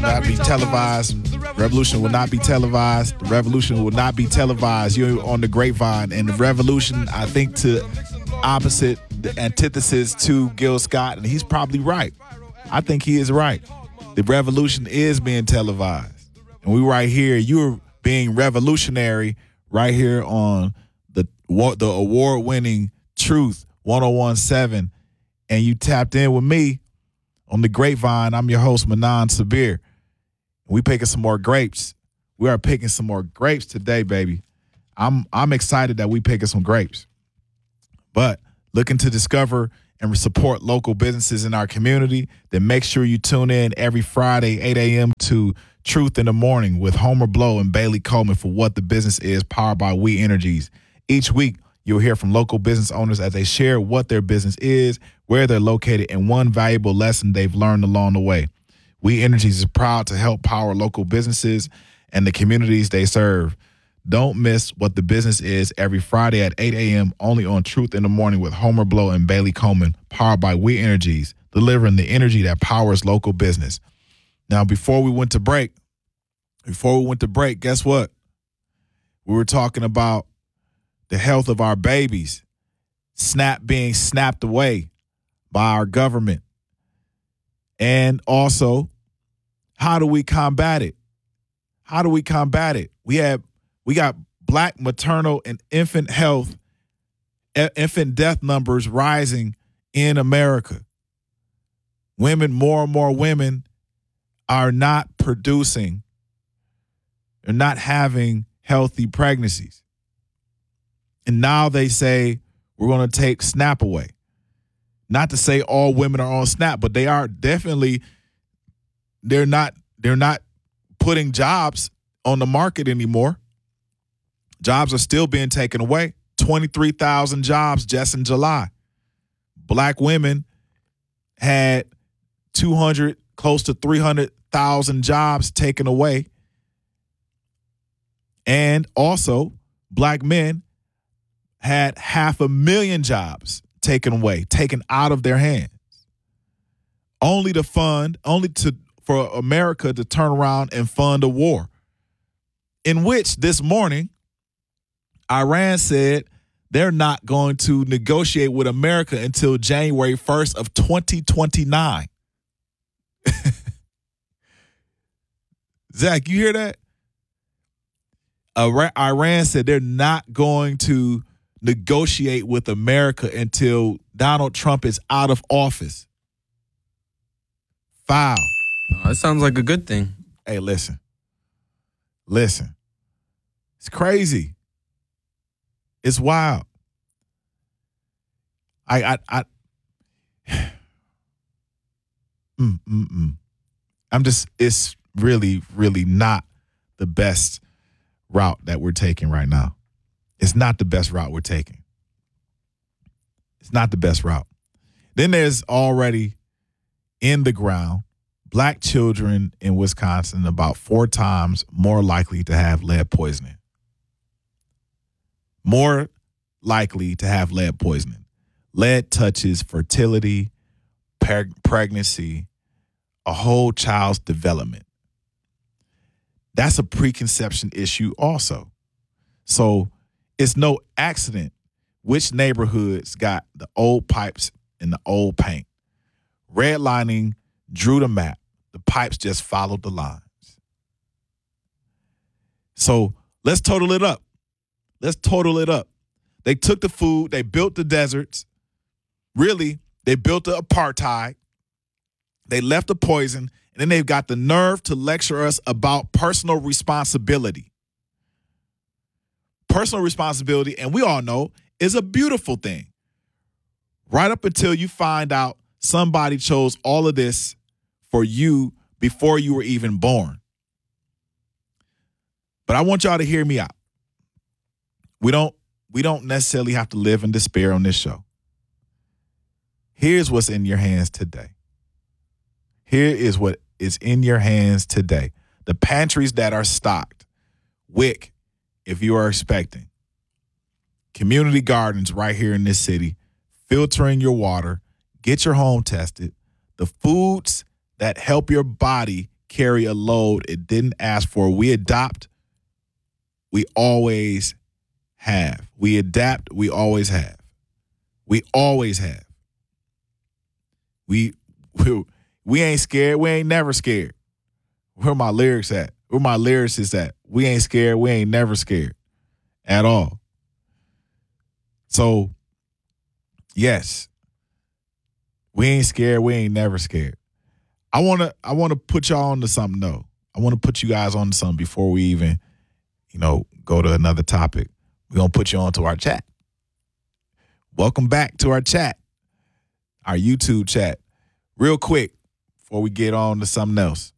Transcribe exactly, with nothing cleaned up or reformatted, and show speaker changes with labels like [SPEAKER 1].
[SPEAKER 1] not be televised. Revolution will not be televised. The revolution will not be televised. You're on the grapevine, and the revolution, I think, to opposite, the antithesis to Gil Scott, and he's probably right. I think he is right. The revolution is being televised, and we right here. You're being revolutionary right here on the the award-winning Truth one oh one point seven, and you tapped in with me on the grapevine. I'm your host, Manan Sabir. We picking some more grapes. We are picking some more grapes today, baby. I'm I'm excited that we picking some grapes. But looking to discover and support local businesses in our community, then make sure you tune in every Friday, eight a.m. to Truth in the Morning with Homer Blow and Bailey Coleman for What the Business Is, powered by We Energies. Each week, you'll hear from local business owners as they share what their business is, where they're located, and one valuable lesson they've learned along the way. We Energies is proud to help power local businesses and the communities they serve. Don't miss What the Business Is every Friday at eight a.m. only on Truth in the Morning with Homer Blow and Bailey Coleman, powered by We Energies, delivering the energy that powers local business. Now, before we went to break, before we went to break, guess what? We were talking about the health of our babies, SNAP being snapped away by our government. And also, how do we combat it? How do we combat it? We have we got black maternal and infant health, e- infant death numbers rising in America. Women, more and more women are not producing, they're not having healthy pregnancies. And now they say we're going to take SNAP away. Not to say all women are on SNAP, but they are definitely, they're not, they're not putting jobs on the market anymore. Jobs are still being taken away. twenty-three thousand jobs just in July. Black women had two hundred, close to three hundred thousand jobs taken away. And also, black men had half a million jobs taken away, taken out of their hands. Only to fund, only to for America to turn around and fund a war. In which this morning, Iran said they're not going to negotiate with America until January first of twenty twenty-nine. Zach, you hear that? Iran said they're not going to negotiate with America until Donald Trump is out of office. Foul.
[SPEAKER 2] Oh, that sounds like a good thing.
[SPEAKER 1] Hey, listen. Listen. It's crazy. It's wild. I, I, I, mm, mm, mm. I'm just, it's really, really not the best route that we're taking right now. It's not the best route we're taking. It's not the best route. Then there's already in the ground black children in Wisconsin about four times more likely to have lead poisoning. More likely to have lead poisoning. Lead touches fertility, preg- pregnancy, a whole child's development. That's a preconception issue also. So it's no accident which neighborhoods got the old pipes and the old paint. Redlining drew the map. The pipes just followed the lines. So let's total it up. Let's total it up. They took the food. They built the deserts. Really, they built the apartheid. They left the poison. And then they've got the nerve to lecture us about personal responsibility. Personal responsibility, and we all know, is a beautiful thing. Right up until you find out somebody chose all of this for you before you were even born. But I want y'all to hear me out. We don't, we don't necessarily have to live in despair on this show. Here's what's in your hands today. Here is what is in your hands today. The pantries that are stocked. WIC, if you are expecting. Community gardens right here in this city. Filtering your water. Get your home tested. The foods that help your body carry a load it didn't ask for. We adopt, we always have. We adapt, we always have. We always have. We, we, we ain't scared. We ain't never scared. Where my lyrics at? Where my lyricists at? We ain't scared. We ain't never scared at all. So, yes, we ain't scared. We ain't never scared. I wanna, I wanna put y'all onto something though. I wanna put you guys onto something before we even, you know, go to another topic. We're gonna put you onto our chat. Welcome back to our chat, our YouTube chat. Real quick, before we get on to something else.